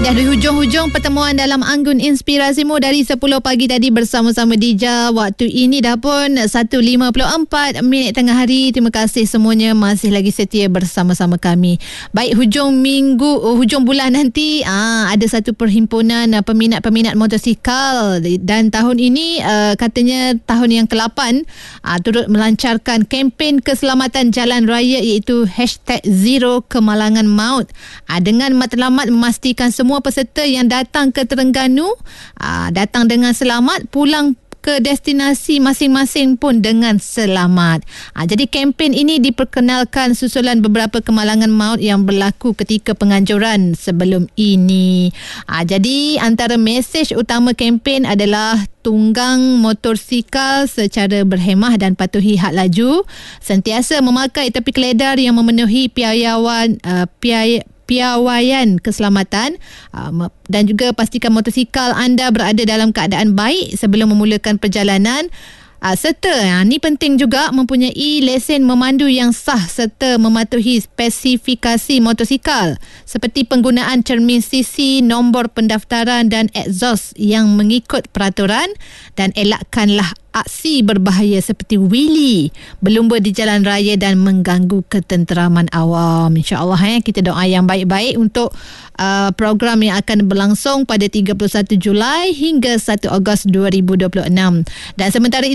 Dah di hujung-hujung pertemuan dalam Anggun Inspirasimu dari 10 pagi tadi bersama-sama Dija. Waktu ini dah pun 1.54 minit tengah hari. Terima kasih semuanya masih lagi setia bersama-sama kami. Baik, hujung bulan nanti ada satu perhimpunan peminat-peminat motosikal, dan tahun ini katanya tahun yang ke-8 turut melancarkan kempen keselamatan jalan raya, iaitu #Zero Kemalangan Maut, dengan matlamat memastikan semua peserta yang datang ke Terengganu datang dengan selamat, pulang ke destinasi masing-masing pun dengan selamat. Jadi kempen ini diperkenalkan susulan beberapa kemalangan maut yang berlaku ketika penganjuran sebelum ini. Jadi antara mesej utama kempen adalah tunggang motosikal secara berhemah dan patuhi had laju, sentiasa memakai tepi keledar yang memenuhi piawaian keselamatan, dan juga pastikan motosikal anda berada dalam keadaan baik sebelum memulakan perjalanan, serta ni penting juga, mempunyai lesen memandu yang sah serta mematuhi spesifikasi motosikal seperti penggunaan cermin sisi, nombor pendaftaran dan exhaust yang mengikut peraturan, dan elakkanlah aksi berbahaya seperti wheelie, berlumba di jalan raya dan mengganggu ketenteraman awam. InsyaAllah kita doa yang baik-baik untuk program yang akan berlangsung pada 31 Julai hingga 1 Ogos 2026. Dan sementara itu